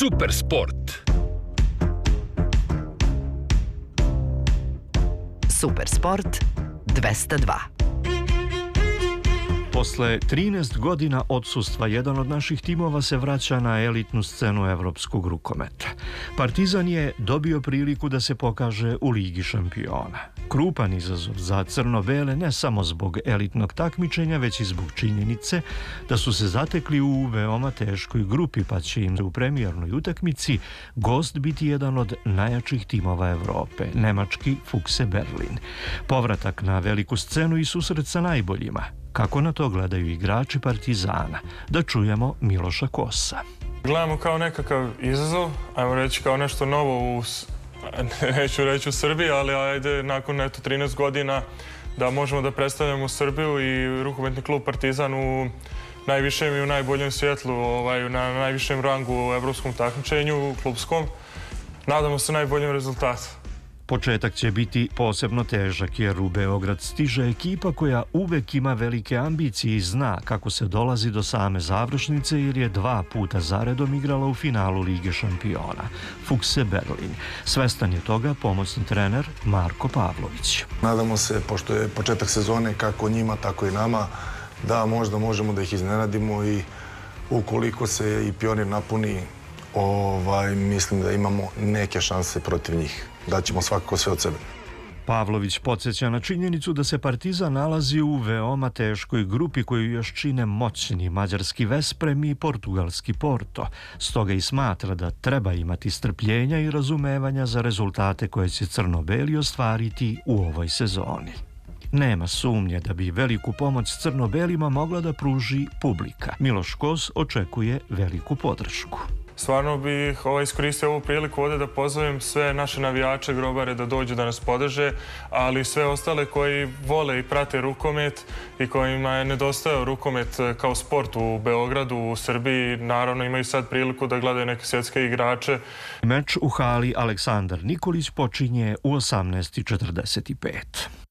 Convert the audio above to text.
Supersport. Supersport 202. Posle 13 godina odsustva, jedan od naših timova se vraća na elitnu scenu evropskog rukometa. Partizan je dobio priliku da se pokaže u Ligi šampiona. Krupan izazov za crno-bele ne samo zbog elitnog takmičenja, već i zbog činjenice da su se zatekli u veoma teškoj grupi, pa će im u premijernoj utakmici gost biti jedan od najjačih timova Evrope, nemački Füchse Berlin. Povratak na veliku scenu i susret sa najboljima. Kako na to gledaju igrači Partizana? Da čujemo Miloša Kosa. Gledamo kao nekakav izazov, ajmo reći kao nešto novo neću reći u Srbiji, ali ajde nakon 13 godina da možemo da predstavljamo Srbiju i rukometni klub Partizan u najvišem i u najboljem svjetlu, na najvišem rangu u evropskom takmičenju, klubskom. Nadamo se najboljem rezultatu. Početak će biti posebno težak jer u Beograd stiže ekipa koja uvek ima velike ambicije i zna kako se dolazi do same završnice jer je 2 puta zaredom igrala u finalu Lige šampiona. Füchse Berlin. Svestan je toga pomoćni trener Marko Pavlović. Nadamo se, pošto je početak sezone kako njima, tako i nama, da možda možemo da ih iznenadimo i ukoliko se i Pionir napuni, mislim da imamo neke šanse protiv njih. Daćemo svakako sve od sebe. Pavlović podsjeća na činjenicu da se Partizan nalazi u veoma teškoj grupi koju još čine moćni mađarski Vesprem i portugalski Porto. Stoga i smatra da treba imati strpljenja i razumevanja za rezultate koje će crno-beli ostvariti u ovoj sezoni. Nema sumnje da bi veliku pomoć crno-belima mogla da pruži publika. Miloš Kos očekuje veliku podršku. Stvarno bih iskoristio ovu priliku ovdje da pozovem sve naše navijače, grobare da dođu da nas podrže, ali sve ostale koji vole i prate rukomet i kojima je nedostajao rukomet kao sport u Beogradu, u Srbiji, naravno imaju sad priliku da gledaju neke svjetske igrače. Meč u hali Aleksandar Nikolić počinje u 18:45.